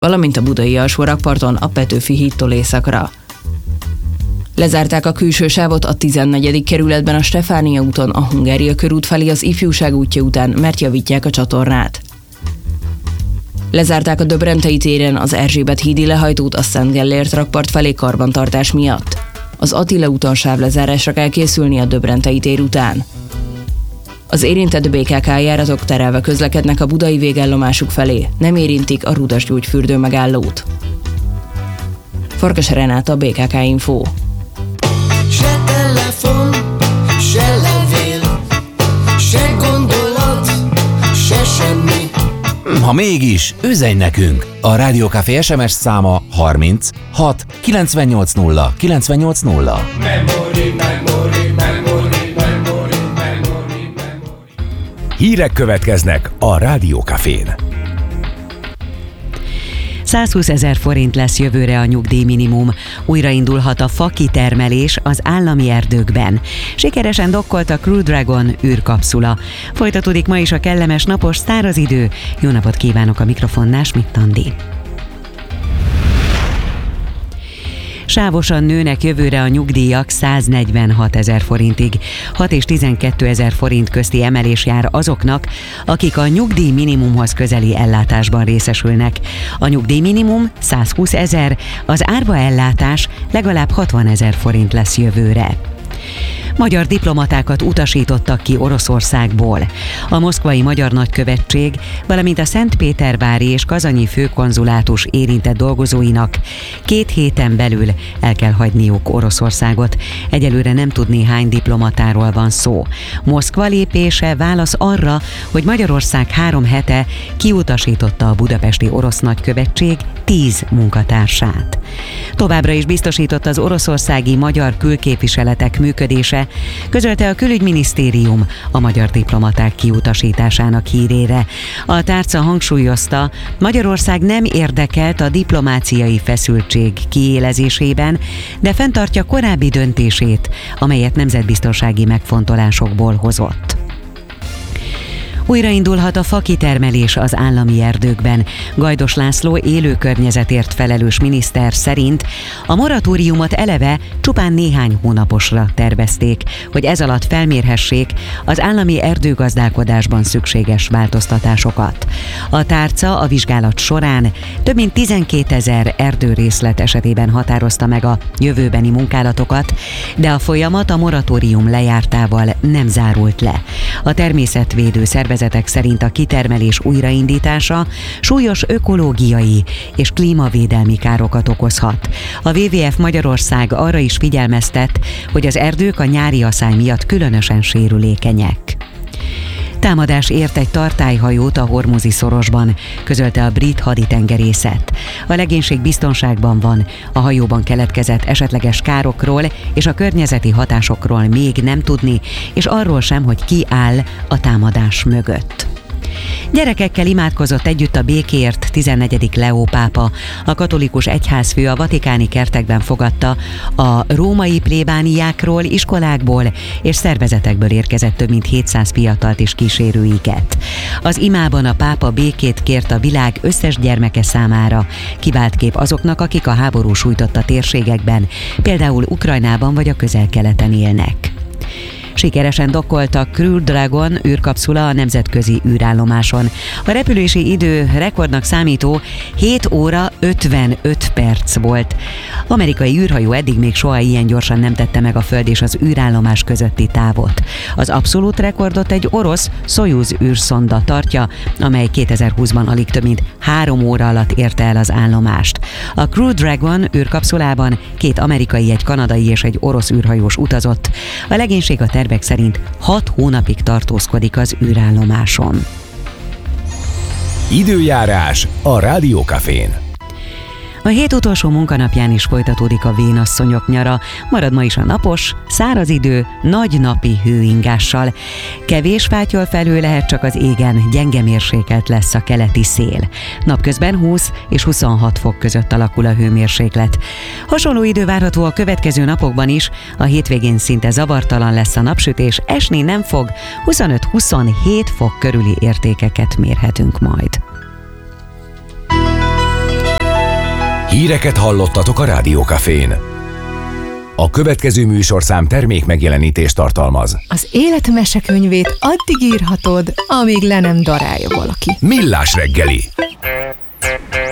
valamint a budai alsórakparton a Petőfi hídtól északra. Lezárták a külső sávot a 14. kerületben a Stefánia úton a Hungária körút felé az Ifjúság útja után, mert javítják a csatornát. Lezárták a Döbrentei téren az Erzsébet hídi lehajtót a Szent Gellért rakpart felé karbantartás miatt. Az Attila úton sávlezárásra kell készülni a Döbrentei tér után. Az érintett BKK járatok terelve közlekednek a budai végállomásuk felé, nem érintik a Rudasgyógyfürdő megállót. Farkas Renáta, BKK Info. Se telefon, se levél, se gondolat, se semmi. Ha mégis, üzenj nekünk! A Rádió Café SMS száma 30 6 980 980. Memory. Hírek következnek a Rádió Cafén. 120 000 forint lesz jövőre a nyugdíjminimum. Újraindulhat a fakitermelés az állami erdőkben. Sikeresen dokkolt a Crew Dragon űrkapszula. Folytatódik ma is a kellemes napos száraz idő. Jó napot kívánok, a mikrofonnál Schmidt Andi. Sávosan nőnek jövőre a nyugdíjak 146 000 forintig. 6 és 12 000 forint közti emelés jár azoknak, akik a nyugdíj minimumhoz közeli ellátásban részesülnek. A nyugdíj minimum 120 000, az árva ellátás legalább 60 000 forint lesz jövőre. Magyar diplomatákat utasítottak ki Oroszországból. A moszkvai magyar nagykövetség, valamint a szentpétervári és kazanyi főkonzulátus érintett dolgozóinak 2 héten belül el kell hagyniuk Oroszországot. Egyelőre nem tudni, hány diplomatáról van szó. Moszkva lépése válasz arra, hogy Magyarország 3 hete kiutasította a budapesti orosz nagykövetség 10 munkatársát. Továbbra is biztosított az oroszországi magyar külképviseletek működése, közölte a külügyminisztérium a magyar diplomaták kiutasításának hírére. A tárca hangsúlyozta, Magyarország nem érdekelt a diplomáciai feszültség kiélezésében, de fenntartja korábbi döntését, amelyet nemzetbiztonsági megfontolásokból hozott. Újraindulhat a fakitermelés az állami erdőkben. Gajdos László élő környezetért felelős miniszter szerint a moratóriumot eleve csupán néhány hónaposra tervezték, hogy ez alatt felmérhessék az állami erdőgazdálkodásban szükséges változtatásokat. A tárca a vizsgálat során több mint 12 000 erdőrészlet esetében határozta meg a jövőbeni munkálatokat, de a folyamat a moratórium lejártával nem zárult le. A természetvédő szervezetek szerint a kitermelés újraindítása súlyos ökológiai és klímavédelmi károkat okozhat. A WWF Magyarország arra is figyelmeztet, hogy az erdők a nyári aszály miatt különösen sérülékenyek. Támadás ért egy tartályhajót a Hormuzi-szorosban, közölte a brit haditengerészet. A legénység biztonságban van, a hajóban keletkezett esetleges károkról és a környezeti hatásokról még nem tudni, és arról sem, hogy ki áll a támadás mögött. Gyerekekkel imádkozott együtt a békéért 14. Leó pápa. A katolikus egyházfő a vatikáni kertekben fogadta a római plébániákról, iskolákból és szervezetekből érkezett több mint 700 fiatalt és kísérőiket. Az imában a pápa békét kért a világ összes gyermeke számára, kivált kép azoknak, akik a háború sújtotta térségekben, például Ukrajnában vagy a Közel-Keleten élnek. Sikeresen dokkolt a Crew Dragon űrkapszula a nemzetközi űrállomáson. A repülési idő rekordnak számító 7 óra 55 perc volt. Amerikai űrhajó eddig még soha ilyen gyorsan nem tette meg a Föld és az űrállomás közötti távot. Az abszolút rekordot egy orosz Szojuz űrszonda tartja, amely 2020-ban alig több mint 3 óra alatt érte el az állomást. A Crew Dragon űrkapszulában 2 amerikai, egy kanadai és egy orosz űrhajós utazott. A legénység a tervek szerint 6 hónapig tartózkodik az űrállomáson. Időjárás a Rádió Cafén. A hét utolsó munkanapján is folytatódik a vénasszonyok nyara, marad ma is a napos, száraz idő, nagy napi hőingással. Kevés fátyolfelhő lehet csak az égen, gyenge mérsékelt lesz a keleti szél. Napközben 20 és 26 fok között alakul a hőmérséklet. Hasonló idő várható a következő napokban is, a hétvégén szinte zavartalan lesz a napsütés, esni nem fog, 25-27 fok körüli értékeket mérhetünk majd. Híreket hallottatok a Rádió Cafén. A következő műsorszám termék megjelenítést tartalmaz. Az élet mesekönyvét addig írhatod, amíg le nem darálja valaki. Millás reggeli.